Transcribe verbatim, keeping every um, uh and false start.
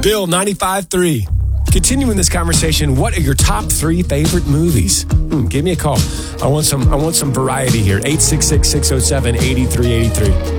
Bill, ninety-five three. Continuing this conversation, what are your top three favorite movies? Hmm, give me a call. I want some I want some variety here. eight six six, six oh seven, eight three eight three.